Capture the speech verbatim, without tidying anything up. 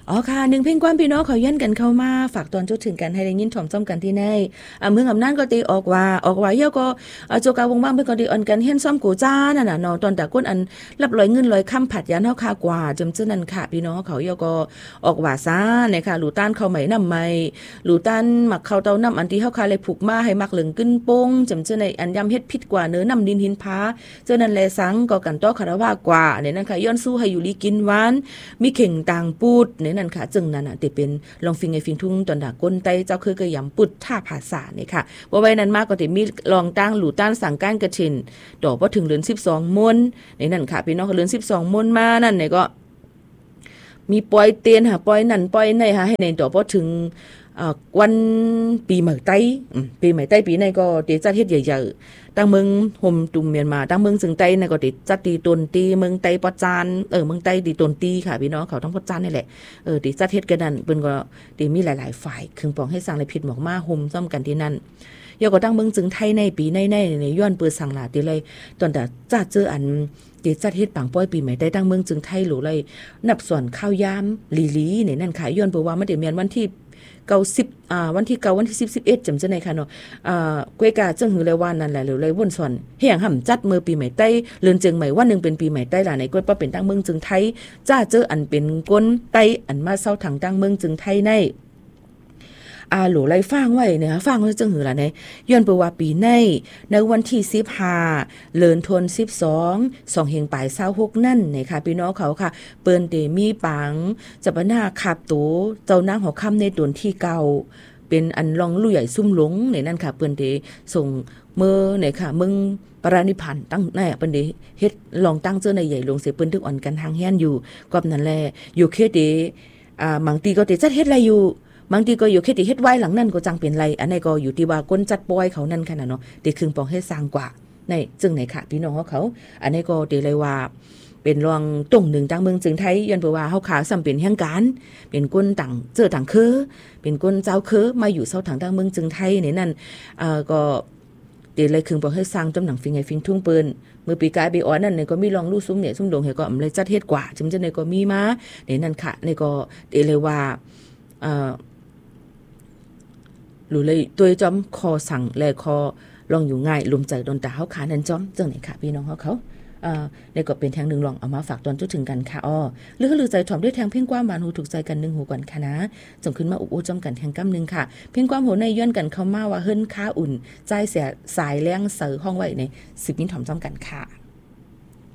อ๋อค่ะหนึ่งเพ่งความพี่น้องเขาย้อนกันเข้ามาฝากตอนจดถึงกันให้ได้ยินถ่อมจ้อมกันที่ในอ่าเมืองอำนาจก็ตีออกว่าออกว่าเยอะก็อ่าโจกาวงบ้างเพิ่นก็ตีอ่อนกันเฮียนซ่อมกูจ้านั่นน่ะเนาะตอนตะก้นอันรับลอยเงินลอยค่ำผัดยันเฮาค่ากว่าจำเจ้านั่นค่ะพี่น้องเขาเยอะก็ออกว่าซ่าเนี่ยค่ะหลูต้านเข้าใหม่นำใหม่หลูต้านหมักเข้าเตาน้ำอันที่เฮาคาเลยผูกมาให้มักเหลืองกึ้นโป้งจำเจ้าในอันยำเฮ็ดผิดกว่าเนื้อนำดินหินพาเจ้านั่นแลสังก็กันต้อคารวากว่าเนี่ยนั่นค่ะย้อนสู้ให้อยู่ลีกินหวานมีเข่งต่างปูดเนี่ยนั่นค่ะจึงนั่นน่ะติเป็นลองฟิงไอ้ฟิงทุ่งตอนดาก้นไตเจ้าคือก็ยำปุดท่าภาษาเนี่ยค่ะบ่ไว้นั้นมากก็ติมีลองตั้งหลู่ต้านสั่งก้านกระชินดอกบ่ถึงเดือนสิบสองมนเนี่ยนั่นค่ะพี่น้องเดือนสิบสองมนมานั่นเนี่ยก็มีปล่อยเตียนหาปล่อยนั่นปล่อยนี่ค่ะให้ในดอกบ่ถึงอ่าวันปีใหม่ไต้ปีใหม่ไต้ปีในก็เตจัดเฮ็ดใหญ่ๆตั้งเมืองห่มตุ่มเมียนมาตั้งเมืองจึงไต้ในก็ติจัดตีตนตีเมืองไต้ปอจานเออเมืองไต้ตีตนตีค่ะพี่น้องเขาทั้งปอจานนี่แหละเออติจัดเฮ็ดกันนั่นเพิ่นก็ติมีหลายๆฝ่ายครึ่งปองให้สร้างในผิดหมอกมาห่มซ่อมกันที่นั่นยอก็ตั้งเมืองจึงไทยในปีในในในย้อนเปิดสังหลาติเลยตอนแต่จัดเจออันติจัดเฮ็ดปังป้อยปีใหม่ไต้ตั้งเมืองจึงไทยหรูเลยนับส่วนข้าวยามลีๆนี่นั่นค่ะย้อนเปิดว่ามันได้แม่นวันที่เก้าสิบอ่าวันที่เก้าวันที่สิบ สิบเอ็ดจำจังได๋ค่ะเนาะอ่ากวยกาจังหือเลยว่านั่นแหละหรือเลยวนส่วนเฮียงห่ำจัดมื้อปีใหม่ไต้เลือนเจียงใหม่วันนึงเป็นปีใหม่ไต้ล่ะในกวยป้าเป็นตั้งเมืองจึงไทยจ้าเจออันเป็นก้นไต้อันมาเซาถังตั้งเมืองจึงไทยในอาหลูไล่ฟังไว้เนี่ยฟังไว้จังหือล่ะเนี่ยย้อนไปว่าปีในในวันที่สิบห้าเลือนธันวาคมสิบสองสองเฮงปลายยี่สิบหกนั่นเนี่ยค่ะพี่น้องเขาค่ะเปิ้นเตมีปังจะปะหน้าขับตูเจ้านางหัวค่ำในตนที่เก่าเป็นอันลองลุยใหญ่ซุ่มหลงในนั่นค่ะเปิ้นเตส่งเมื่อเนี่ยค่ะมึงปรานิพันธ์ตั้งแน่เปิ้นเตเฮ็ดลองตั้งเจ้าในใหญ่ลงเสเปิ้นถึงอ่อนกันทางเฮียนอยู่กับนั่นแหละอยู่เคเตอ่าบางทีก็เตจัดเฮ็ดอะไรอยู่บางทีก็อยู่แค่ที่เฮ็ดไว้หลังนั่นก็จังเป็นไรอันนี้ก็อยู่ที่ว่าก้นจัดปอยเขานั่นค่ะเนาะติครึ่งปองให้สร้างกว่าในจึงไหนค่ะพี่น้องเขาอันนี้ก็ติเลยว่าเป็นรองตรงหนึ่งต่างเมืองจึงไทยย้อนไปว่าเฮาขาซ้ำเป็นแห่งการเป็นก้นต่างเจอต่างคือเป็นก้นเจ้าคือมาอยู่เซาทางต่างเมืองจึงไทยนี่นั่นเอ่อก็ติเลยครึ่งปองให้สร้างจำหนังฟิงไงฟิงทุ่งปืนเมื่อปีกายปีอ้อนนั่นเนี่ยก็มีรองลู่ซุ้มเนี่ยซุ้มดงเฮก็อำเลยจัดเฮ็ดกว่าจึงจะในก็มีมานี่นั่นค่ะนี่ก็ติเลยว่าเอ่อหรือเลยตัวจอมคอสั่งแลคอลองอยู่ง่ายลมใจโดนตาเฮาขานั่นจอมจังไหนค่ะพี่น้องเฮาเขาเอ่อนี่ก็เป็นแทงนึงลองเอามาฝากตอนจุดถึงกันค่ะอ้อหรือหรือใจถ่อมด้วยแทงเพ่งกว้างบานหูถูกใจกันนึงหูก่อนค่ะนะจงขึ้นมาอุบอุจอมกันแทงกำนึงค่ะเพ่งกว้างหูในย้อนกันเข้ามาว่าเฮิรนค้าอุ่นใจเสียสายแรงเสือห้องไว้ในสิบนิ้วถ่อมจอมกันค่ะ